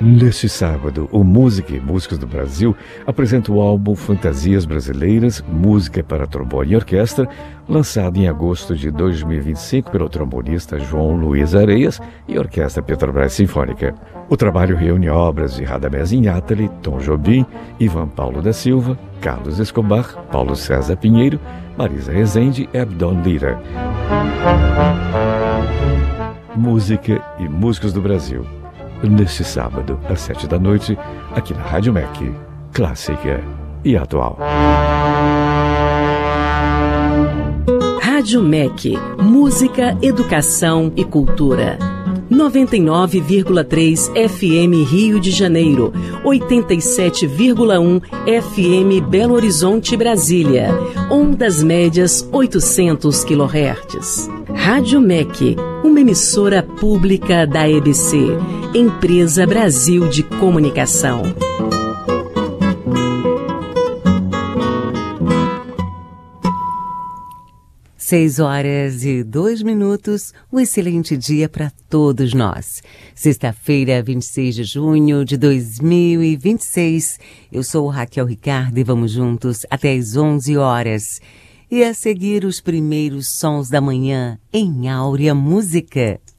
Neste sábado, o Música e Músicos do Brasil apresenta o álbum Fantasias Brasileiras, Música para Trombone e Orquestra, lançado em agosto de 2025 pelo trombonista João Luiz Areias e Orquestra Petrobras Sinfônica. O trabalho reúne obras de Radamés Inátali, Tom Jobim, Ivan Paulo da Silva, Carlos Escobar, Paulo César Pinheiro, Marisa Rezende e Abdon Lira. Música e Músicos do Brasil. Neste sábado, às 7 da noite, aqui na Rádio MEC, clássica e atual. Rádio MEC, música, educação e cultura. 99,3 FM Rio de Janeiro, 87,1 FM Belo Horizonte, Brasília, ondas médias 800 kHz. Rádio MEC, uma emissora pública da EBC, Empresa Brasil de Comunicação. Seis horas e 2 minutos, um excelente dia para todos nós. Sexta-feira, 26 de junho de 2026. Eu sou Raquel Ricardo e vamos juntos até às 11 horas. E a seguir os primeiros sons da manhã em Áurea Música.